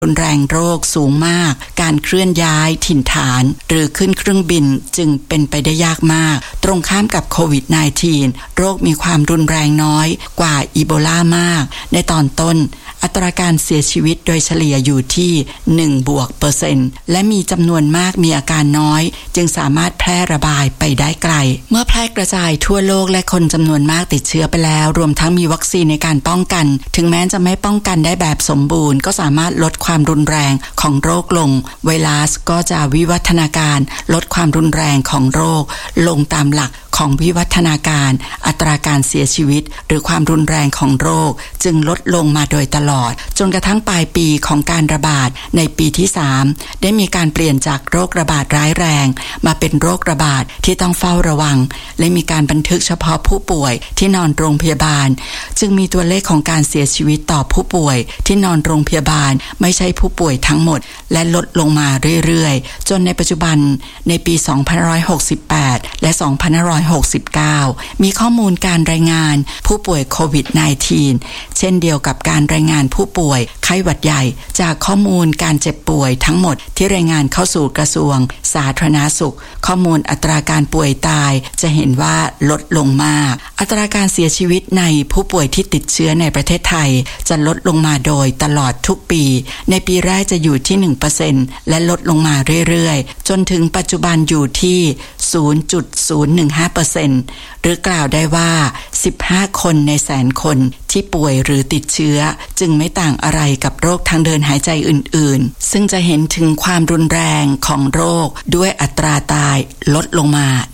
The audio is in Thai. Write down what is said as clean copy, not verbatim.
รุนแรงโรคสูงมากการเคลื่อนย้ายถิ่นฐานหรือขึ้นเครื่องบินจึงเป็นไปได้ยากมากตรงข้ามกับโควิด -19 โรคมีความรุนแรงน้อยกว่าอีโบลามากในตอนต้นอัตราการเสียชีวิตโดยเฉลี่ยอยู่ที่1%และมีจำนวนมากมีอาการน้อยจึงสามารถแพร่ระบายไปได้ไกลเมื่อแพร่กระจายทั่วโลกและคนจำนวนมากติดเชื้อไปแล้วรวมทั้งมีวัคซีนในการป้องกันถึงแม้จะไม่ป้องกันได้แบบสมบูรณ์ก็สามารถลดความรุนแรงของโรคลงไวรัสก็จะวิวัฒนาการลดความรุนแรงของโรคลงตามหลักของวิวัฒนาการอัตราการเสียชีวิตหรือความรุนแรงของโรคจึงลดลงมาโดยตลอดจนกระทั่งปลายปีของการระบาดในปีที่3ได้มีการเปลี่ยนจากโรคระบาดร้ายแรงมาเป็นโรคระบาดที่ต้องเฝ้าระวังและมีการบันทึกเฉพาะผู้ป่วยที่นอนโรงพยาบาลจึงมีตัวเลขของการเสียชีวิตต่อผู้ป่วยที่นอนโรงพยาบาลไม่ใช่ผู้ป่วยทั้งหมดและลดลงมาเรื่อยๆจนในปัจจุบันในปี2568และ2569มีข้อมูลการรายงานผู้ป่วยโควิด -19 เช่นเดียวกับการรายงานผู้ป่วยไข้หวัดใหญ่จากข้อมูลการเจ็บป่วยทั้งหมดที่รายงานเข้าสู่กระทรวงสาธารณสุขข้อมูลอัตราการป่วยตายจะเห็นว่าลดลงมากอัตราการเสียชีวิตในผู้ป่วยที่ติดเชื้อในประเทศไทยจะลดลงมาโดยตลอดทุกปีในปีแรกจะอยู่ที่ 1% และลดลงมาเรื่อยๆจนถึงปัจจุบันอยู่ที่ 0.015% หรือกล่าวได้ว่า15คนในแสนคนที่ป่วยหรือติดเชื้อจึงไม่ต่างอะไรกับโรคทางเดินหายใจอื่นๆซึ่งจะเห็นถึงความรุนแรงของโรคด้วยอัตราตายลดลงมา